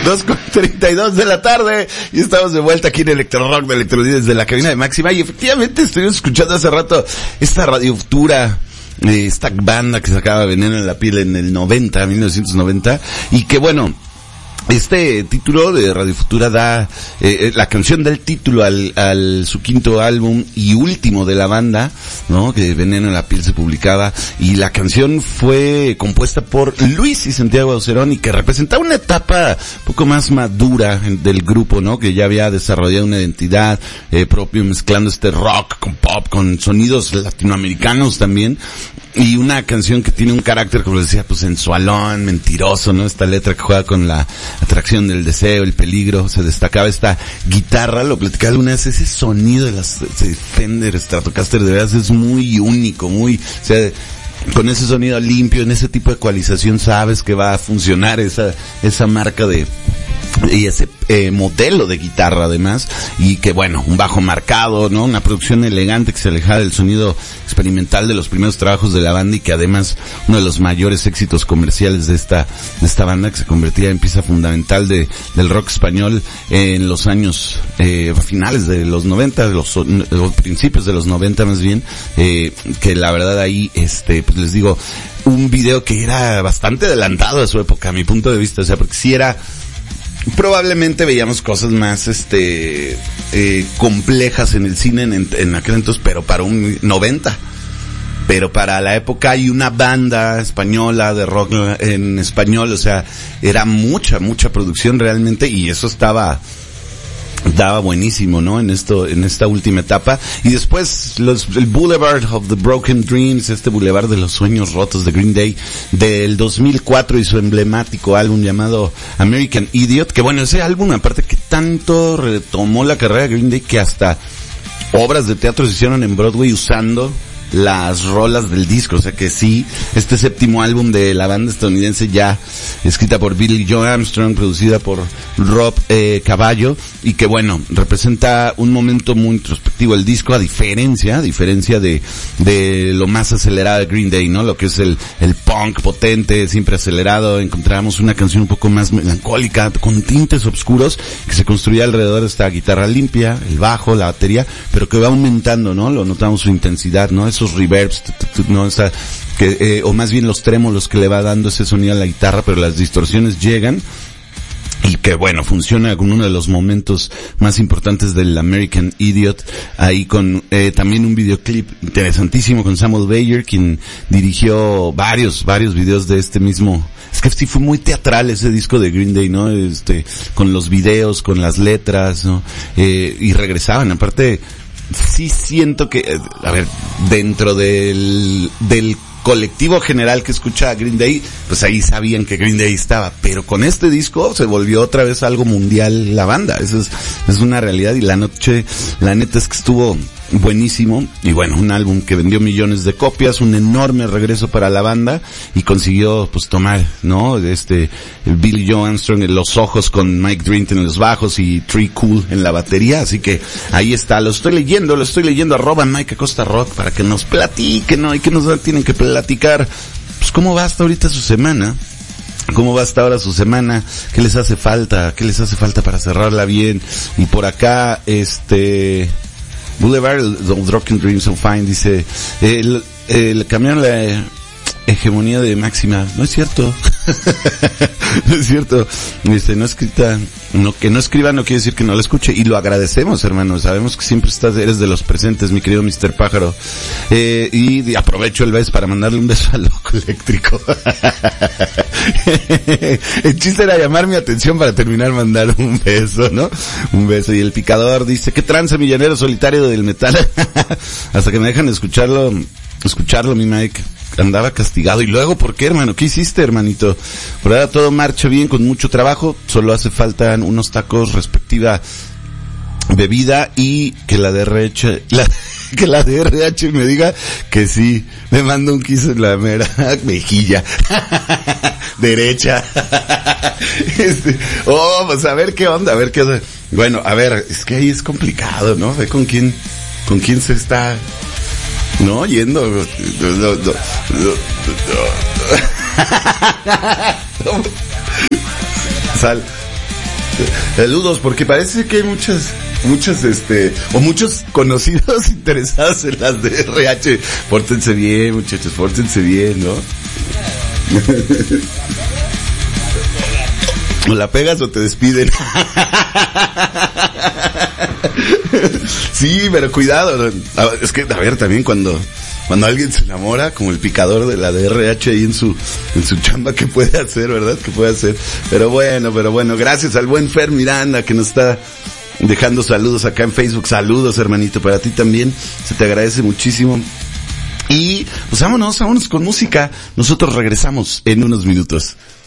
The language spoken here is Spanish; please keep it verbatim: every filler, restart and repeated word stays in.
dos con treinta y dos de la tarde y estamos de vuelta aquí en Electro Rock de Electrodía desde la cabina de Máxima y efectivamente estuvimos escuchando hace rato esta Radio Futura, eh, esta banda que sacaba Veneno en la Piel en el noventa, mil novecientos noventa, y que bueno, este título de Radio Futura da, eh, la canción da el título al, al su quinto álbum y último de la banda, ¿no? Que Veneno en la Piel se publicaba, y la canción fue compuesta por Luis y Santiago Aucerón y que representaba una etapa un poco más madura del grupo, ¿no? Que ya había desarrollado una identidad eh, propia, mezclando este rock con pop, con sonidos latinoamericanos también. Y una canción que tiene un carácter, como les decía, pues sensualón, mentiroso, ¿no? Esta letra que juega con la atracción del deseo, el peligro. Se destacaba esta guitarra, lo platicaba alguna vez, ese sonido de las de Fender Stratocaster, de verdad es muy único, muy, o sea, con ese sonido limpio, en ese tipo de ecualización sabes que va a funcionar esa, esa marca de, y ese eh, modelo de guitarra además, y que bueno, un bajo marcado, ¿no? Una producción elegante que se alejaba del sonido experimental de los primeros trabajos de la banda y que además uno de los mayores éxitos comerciales de esta de esta banda, que se convertía en pieza fundamental de del rock español en los años eh, finales de los noventa, los, los principios de los noventa más bien, eh, que la verdad ahí este pues les digo, un video que era bastante adelantado a su época a mi punto de vista, o sea, porque sí era, probablemente veíamos cosas más este eh, complejas en el cine en, en aquel entonces, pero para un noventa, pero para la época hay una banda española de rock en español, o sea, era mucha, mucha producción realmente, y eso estaba, daba buenísimo, ¿no? En esto, en esta última etapa. Y después, los, el Boulevard of the Broken Dreams, este Boulevard de los Sueños Rotos de Green Day, del dos mil cuatro, y su emblemático álbum llamado American Idiot, que bueno, ese álbum, aparte que tanto retomó la carrera de Green Day, que hasta obras de teatro se hicieron en Broadway usando las rolas del disco, o sea que sí, este séptimo álbum de la banda estadounidense, ya escrita por Billy Joe Armstrong, producida por Rob eh, Cavallo, y que bueno, representa un momento muy introspectivo el disco, a diferencia, a diferencia de, de lo más acelerado de Green Day, ¿no? Lo que es el, el punk potente, siempre acelerado. Encontramos una canción un poco más melancólica, con tintes oscuros, que se construía alrededor de esta guitarra limpia, el bajo, la batería, pero que va aumentando, ¿no? Lo notamos su intensidad, ¿no? Esos reverbs, no, esa, que, eh, o más bien los trémolos que le va dando ese sonido a la guitarra, pero las distorsiones llegan, y que bueno, funciona con uno de los momentos más importantes del American Idiot, ahí con eh, también un videoclip interesantísimo con Samuel Bayer, quien dirigió varios, varios videos de este mismo. Es que sí fue muy teatral ese disco de Green Day, ¿no? Este, con los videos, con las letras, ¿no? Eh, y regresaban, aparte, sí siento que, a ver, dentro del, del colectivo general que escucha a Green Day, pues ahí sabían que Green Day estaba, pero con este disco se volvió otra vez algo mundial la banda, eso es, es una realidad, y la noche, la neta es que estuvo buenísimo, y bueno, un álbum que vendió millones de copias, un enorme regreso para la banda, y consiguió pues tomar, ¿no? Este, Billy Joe Armstrong en los ojos con Mike Drinton en los bajos y Tree Cool en la batería, así que ahí está, lo estoy leyendo, lo estoy leyendo, arroba Mike Acosta Rock, para que nos platiquen, ¿no? Y que nos tienen que platicar, pues cómo va hasta ahorita su semana. ¿Cómo va hasta ahora su semana? ¿Qué les hace falta? ¿Qué les hace falta para cerrarla bien? Y por acá, este, Boulevard of Broken Dreams of Fine dice, el, el cambiaron la hegemonía de Máxima. No es cierto. No es cierto. Este, no escrita, no, que no escriba no quiere decir que no la escuche, y lo agradecemos, hermano. Sabemos que siempre estás, eres de los presentes, mi querido mister Pájaro. Eh, y aprovecho el beso para mandarle un beso al loco eléctrico. El chiste era llamar mi atención para terminar mandar un beso, ¿no? Un beso. Y el picador dice, ¿qué tranza, millanero solitario del metal? Hasta que me dejan escucharlo, escucharlo, mi Mike. Andaba castigado. ¿Y luego por qué, hermano? ¿Qué hiciste, hermanito? Por ahora todo marcha bien, con mucho trabajo, solo hace falta unos tacos, respectiva bebida, y que la D R H, la, que la D R H me diga que sí, me manda un kiss en la mera mejilla derecha. Este, oh, pues a ver qué onda, a ver qué onda. Bueno, a ver, es que ahí es complicado, ¿no? Ve con quién, con quién se está, no, yendo. No, no, no, no, no. Sal. Saludos, porque parece que hay muchas, muchas, este, o muchos conocidos interesados en las de R H. Pórtense bien, muchachos, pórtense bien, ¿no? O la pegas o te despiden. Sí, pero cuidado. Es que, a ver, también cuando, cuando alguien se enamora, como el picador de la D R H ahí en su, en su chamba, ¿qué puede hacer, verdad? ¿Qué puede hacer? Pero bueno, pero bueno, gracias al buen Fer Miranda que nos está dejando saludos acá en Facebook. Saludos, hermanito, para ti también. Se te agradece muchísimo. Y, pues vámonos, vámonos con música. Nosotros regresamos en unos minutos.